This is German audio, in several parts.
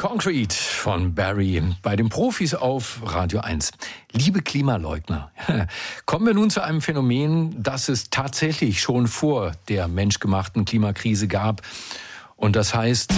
Concrete von Barry bei den Profis auf Radio 1. Liebe Klimaleugner, kommen wir nun zu einem Phänomen, das es tatsächlich schon vor der menschgemachten Klimakrise gab. Und das heißt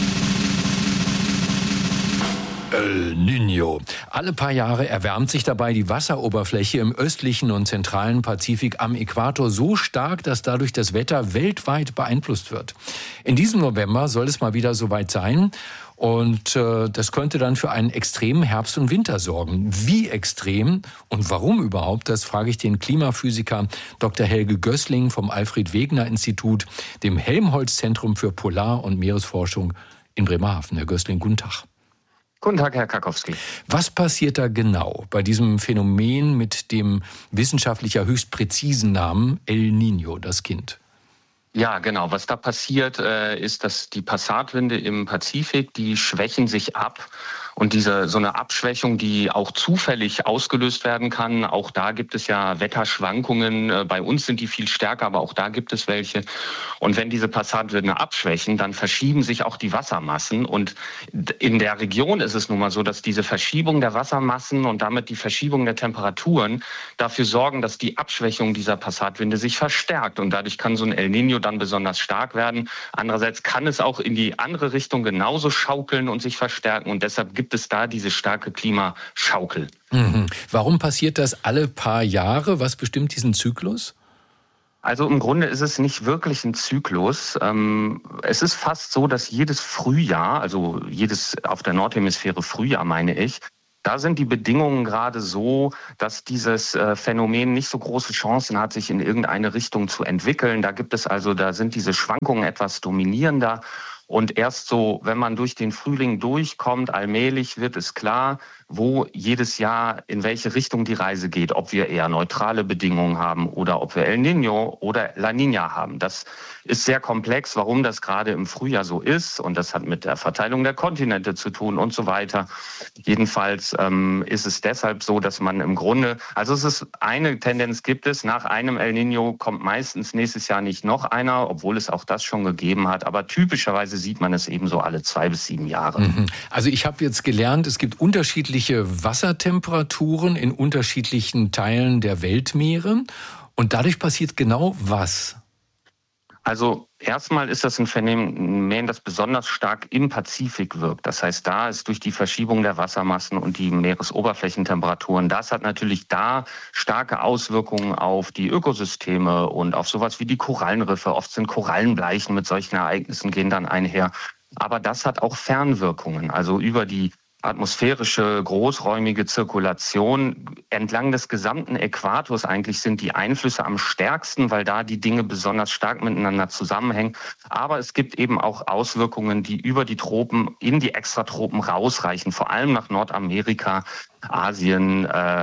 El Niño. Alle paar Jahre erwärmt sich dabei die Wasseroberfläche im östlichen und zentralen Pazifik am Äquator so stark, dass dadurch das Wetter weltweit beeinflusst wird. In diesem November soll es mal wieder soweit sein. Und das könnte dann für einen extremen Herbst und Winter sorgen. Wie extrem und warum überhaupt, das frage ich den Klimaphysiker Dr. Helge Gößling vom Alfred-Wegener-Institut, dem Helmholtz-Zentrum für Polar- und Meeresforschung in Bremerhaven. Herr Gößling, guten Tag. Guten Tag, Herr Karkowski. Was passiert da genau bei diesem Phänomen mit dem wissenschaftlicher höchst präzisen Namen El Niño, das Kind? Ja, genau. Was da passiert, ist, dass die Passatwinde im Pazifik, die schwächen sich ab. Und so eine Abschwächung, die auch zufällig ausgelöst werden kann, auch da gibt es ja Wetterschwankungen. Bei uns sind die viel stärker, aber auch da gibt es welche. Und wenn diese Passatwinde abschwächen, dann verschieben sich auch die Wassermassen. Und in der Region ist es nun mal so, dass diese Verschiebung der Wassermassen und damit die Verschiebung der Temperaturen dafür sorgen, dass die Abschwächung dieser Passatwinde sich verstärkt. Und dadurch kann so ein El Niño dann besonders stark werden. Andererseits kann es auch in die andere Richtung genauso schaukeln und sich verstärken. Und deshalb gibt es da diese starke Klimaschaukel. Warum passiert das alle paar Jahre? Was bestimmt diesen Zyklus? Also im Grunde ist es nicht wirklich ein Zyklus. Es ist fast so, dass jedes Frühjahr, also jedes auf der Nordhemisphäre Frühjahr meine ich, da sind die Bedingungen gerade so, dass dieses Phänomen nicht so große Chancen hat, sich in irgendeine Richtung zu entwickeln. Da sind diese Schwankungen etwas dominierender. Und erst so, wenn man durch den Frühling durchkommt, allmählich wird es klar, wo jedes Jahr in welche Richtung die Reise geht, ob wir eher neutrale Bedingungen haben oder ob wir El Niño oder La Niña haben. Das ist sehr komplex, warum das gerade im Frühjahr so ist. Und das hat mit der Verteilung der Kontinente zu tun und so weiter. Jedenfalls ist es deshalb so, dass man im Grunde, also eine Tendenz gibt es, nach einem El Niño kommt meistens nächstes Jahr nicht noch einer, obwohl es auch das schon gegeben hat. Aber typischerweise sieht man es eben so alle 2 bis 7 Jahre. Also ich habe jetzt gelernt, es gibt unterschiedliche Wassertemperaturen in unterschiedlichen Teilen der Weltmeere und dadurch passiert genau was? Also erstmal ist das ein Phänomen, das besonders stark im Pazifik wirkt. Das heißt, da ist durch die Verschiebung der Wassermassen und die Meeresoberflächentemperaturen, das hat natürlich da starke Auswirkungen auf die Ökosysteme und auf sowas wie die Korallenriffe. Oft sind Korallenbleichen mit solchen Ereignissen gehen dann einher. Aber das hat auch Fernwirkungen, also über die atmosphärische, großräumige Zirkulation entlang des gesamten Äquators eigentlich sind die Einflüsse am stärksten, weil da die Dinge besonders stark miteinander zusammenhängen. Aber es gibt eben auch Auswirkungen, die über die Tropen in die Extratropen rausreichen, vor allem nach Nordamerika, Asien,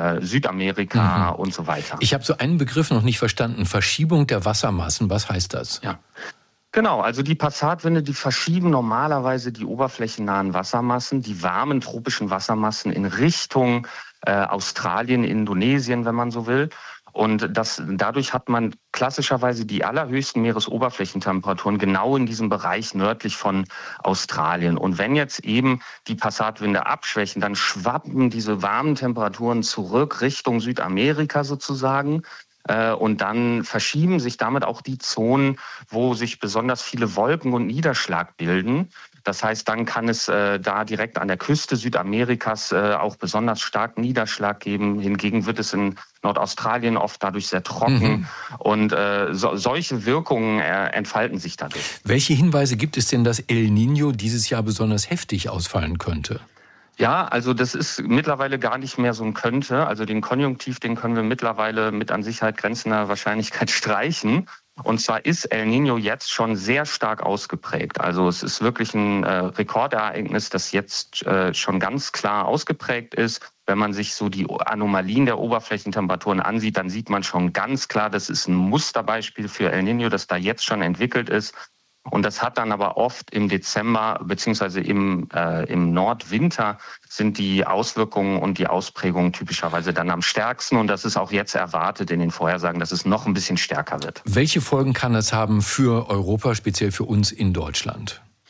Südamerika und so weiter. Ich habe so einen Begriff noch nicht verstanden. Verschiebung der Wassermassen, was heißt das? Ja. Genau, also die Passatwinde, die verschieben normalerweise die oberflächennahen Wassermassen, die warmen tropischen Wassermassen in Richtung Australien, Indonesien, wenn man so will. Und dadurch hat man klassischerweise die allerhöchsten Meeresoberflächentemperaturen genau in diesem Bereich nördlich von Australien. Und wenn jetzt eben die Passatwinde abschwächen, dann schwappen diese warmen Temperaturen zurück Richtung Südamerika sozusagen. Und dann verschieben sich damit auch die Zonen, wo sich besonders viele Wolken und Niederschlag bilden. Das heißt, dann kann es da direkt an der Küste Südamerikas auch besonders stark Niederschlag geben. Hingegen wird es in Nordaustralien oft dadurch sehr trocken. Und solche Wirkungen entfalten sich dadurch. Welche Hinweise gibt es denn, dass El Niño dieses Jahr besonders heftig ausfallen könnte? Ja, also das ist mittlerweile gar nicht mehr so ein könnte. Also den Konjunktiv, den können wir mittlerweile mit an Sicherheit grenzender Wahrscheinlichkeit streichen. Und zwar ist El Niño jetzt schon sehr stark ausgeprägt. Also es ist wirklich ein Rekordereignis, das jetzt schon ganz klar ausgeprägt ist. Wenn man sich so die Anomalien der Oberflächentemperaturen ansieht, dann sieht man schon ganz klar, das ist ein Musterbeispiel für El Niño, das da jetzt schon entwickelt ist. Und das hat dann aber oft im Dezember beziehungsweise im Nordwinter sind die Auswirkungen und die Ausprägungen typischerweise dann am stärksten. Und das ist auch jetzt erwartet in den Vorhersagen, dass es noch ein bisschen stärker wird. Welche Folgen kann das haben für Europa, speziell für uns in Deutschland?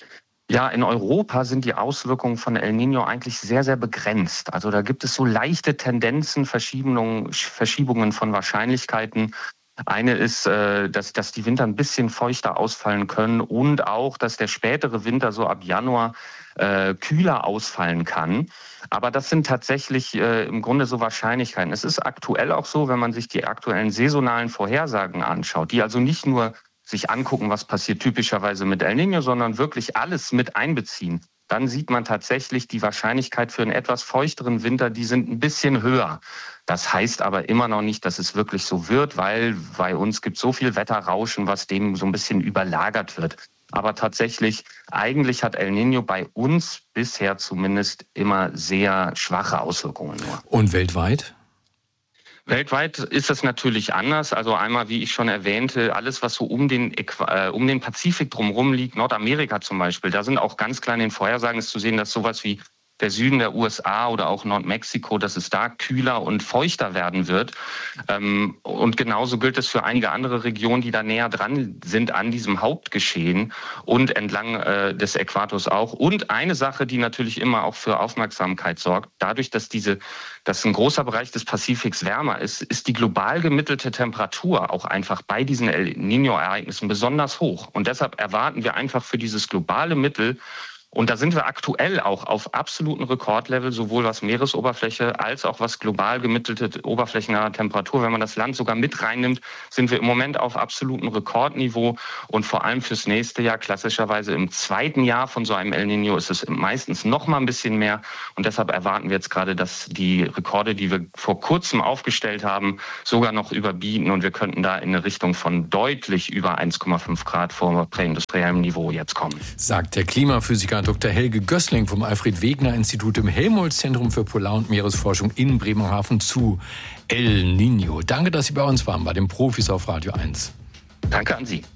Ja, in Europa sind die Auswirkungen von El Niño eigentlich sehr, sehr begrenzt. Also da gibt es so leichte Tendenzen, Verschiebungen von Wahrscheinlichkeiten. Eine ist, dass die Winter ein bisschen feuchter ausfallen können und auch, dass der spätere Winter so ab Januar kühler ausfallen kann. Aber das sind tatsächlich im Grunde so Wahrscheinlichkeiten. Es ist aktuell auch so, wenn man sich die aktuellen saisonalen Vorhersagen anschaut, die also nicht nur sich angucken, was passiert typischerweise mit El Niño, sondern wirklich alles mit einbeziehen, dann sieht man tatsächlich die Wahrscheinlichkeit für einen etwas feuchteren Winter, die sind ein bisschen höher. Das heißt aber immer noch nicht, dass es wirklich so wird, weil bei uns gibt so viel Wetterrauschen, was dem so ein bisschen überlagert wird. Aber tatsächlich, eigentlich hat El Niño bei uns bisher zumindest immer sehr schwache Auswirkungen nur. Und weltweit? Weltweit ist es natürlich anders. Also einmal, wie ich schon erwähnte, alles, was so um den Pazifik drumherum liegt, Nordamerika zum Beispiel, da sind auch ganz klar in den Vorhersagen ist zu sehen, dass sowas wie der Süden der USA oder auch Nordmexiko, dass es da kühler und feuchter werden wird. Und genauso gilt es für einige andere Regionen, die da näher dran sind an diesem Hauptgeschehen und entlang des Äquators auch. Und eine Sache, die natürlich immer auch für Aufmerksamkeit sorgt, dadurch, dass ein großer Bereich des Pazifiks wärmer ist, ist die global gemittelte Temperatur auch einfach bei diesen El Niño-Ereignissen besonders hoch. Und deshalb erwarten wir einfach für dieses globale Mittel, und da sind wir aktuell auch auf absoluten Rekordlevel, sowohl was Meeresoberfläche als auch was global gemittelte oberflächennahe Temperatur. Wenn man das Land sogar mit reinnimmt, sind wir im Moment auf absolutem Rekordniveau. Und vor allem fürs nächste Jahr, klassischerweise im zweiten Jahr von so einem El Niño, ist es meistens noch mal ein bisschen mehr. Und deshalb erwarten wir jetzt gerade, dass die Rekorde, die wir vor kurzem aufgestellt haben, sogar noch überbieten. Und wir könnten da in eine Richtung von deutlich über 1,5 Grad vor präindustriellem Niveau jetzt kommen. Sagt der Klimaphysiker Dr. Helge Gößling vom Alfred-Wegener-Institut im Helmholtz-Zentrum für Polar- und Meeresforschung in Bremerhaven zu El Niño. Danke, dass Sie bei uns waren, bei den Profis auf Radio 1. Danke an Sie.